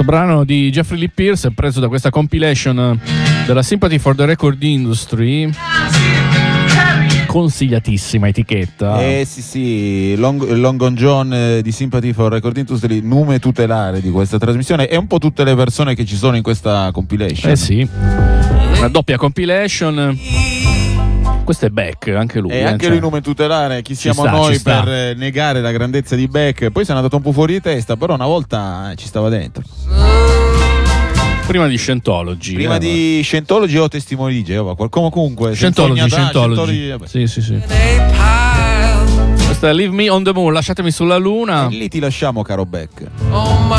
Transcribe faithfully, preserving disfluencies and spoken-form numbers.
brano di Jeffrey Lee Pierce preso da questa compilation della Sympathy for the Record Industry, consigliatissima etichetta. Eh sì sì, Long, Long Gone John eh, di Sympathy for Record Industry, nome tutelare di questa trasmissione, e un po' tutte le persone che ci sono in questa compilation. Eh sì, una doppia compilation. Questo è Beck, anche lui. E eh, anche cioè. lui nome tutelare, chi siamo sta, noi ci sta. per eh, negare la grandezza di Beck? Poi si è andato un po' fuori di testa, però una volta eh, ci stava dentro. Prima di Scientology. Prima eh, di Scientology o Testimoni di Geova, qualcuno comunque. Scientology, Scientology. Scientology. Sì, sì, sì. Questa è Leave Me on the Moon, lasciatemi sulla luna. E lì ti lasciamo, caro Beck. Oh my